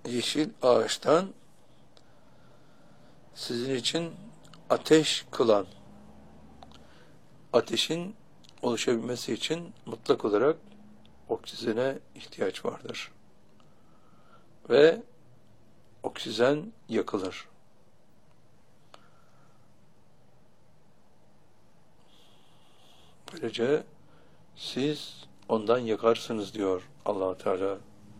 yeşil ağaçtan sizin için ateş kılan, ateşin oluşabilmesi için mutlak olarak oksijene ihtiyaç vardır. Ve oksijen yakılır. Böylece siz ondan yakarsınız diyor Allah Teala.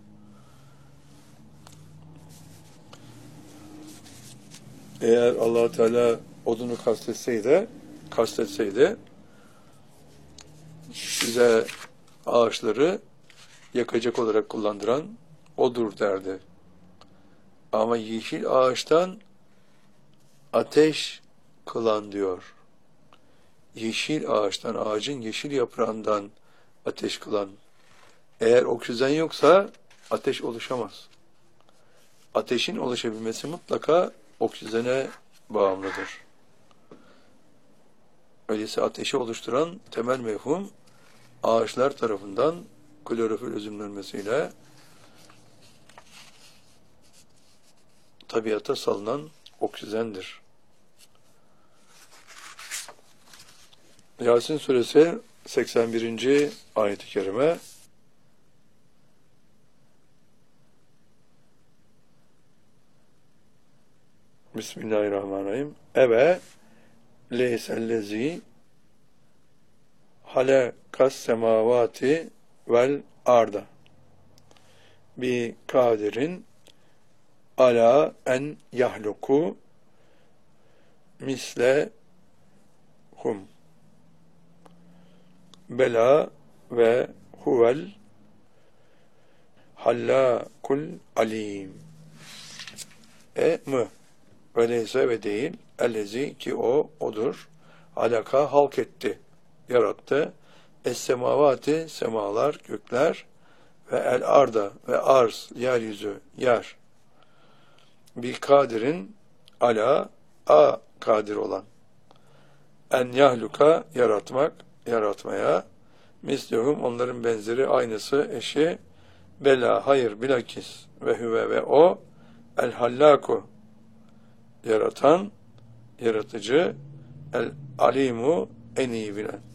Eğer Allah Teala odunu kastetseydi size ağaçları yakacak olarak kullandıran odur derdi. Ama yeşil ağaçtan ateş kılan diyor. Yeşil ağaçtan, ağacın yeşil yaprağından ateş kılan. Eğer oksijen yoksa ateş oluşamaz. Ateşin oluşabilmesi mutlaka oksijene bağımlıdır. Öyleyse ateşi oluşturan temel mefhum ağaçlar tarafından klorofil özümlenmesiyle tabiata salınan oksijendir. Yasin suresi 81. ayet-i kerime. Bismillahirrahmanirrahim. Eve leysellezi halekas semavati vel arda bi kadirin ala en yahluku mislehum bela ve huvel hallakul alim. Mü öyleyse ve değil ellezi ki odur alaka halk etti, yarattı es-semavati semalar, gökler ve el-arda ve arz, yeryüzü, yer bir kadirin ala kadir olan en yahluka yaratmaya mislehum onların benzeri, aynısı, eşi bela hayır bilakis ve hüve ve o el hallaku yaratan, yaratıcı, el alimu en iyi bilen.